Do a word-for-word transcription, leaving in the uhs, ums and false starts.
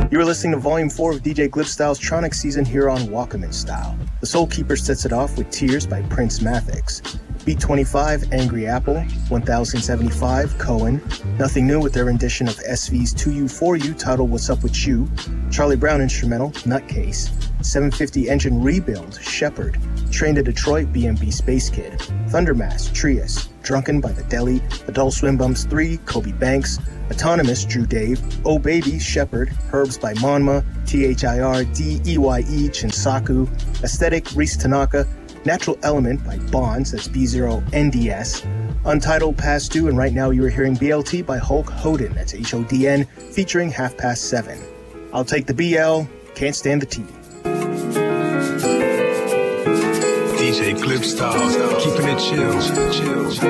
You are listening to Volume four of D J Glipstyle's Tronic Season here on Walkman Style. The Soul Keeper sets it off with Tears by Prince Mathix. Beat twenty-five, Angry Apple. one thousand seventy-five, Cohen. Nothing New with their rendition of S V's two U four U titled What's Up With You. Charlie Brown instrumental, Nutcase. seven fifty Engine Rebuild, Shepherd. Train to Detroit, B M B Space Kid. Thundermass, Trius. Drunken by The Deli. Adult Swim Bums three, Kobe Banks. Autonomous, Drew Dave. Oh Baby, Shepherd. Herbs by Monma. T H I R D E Y E, Chinsaku. Aesthetic, Reese Tanaka. Natural Element by Bonds, that's B zero N D S. Untitled, Past Due, and right now you are hearing B L T by Hulk Hoden, that's H O D N, featuring Half Past Seven. I'll Take the B L, Can't Stand the T. D J Glipstyle, keeping it chill, chill.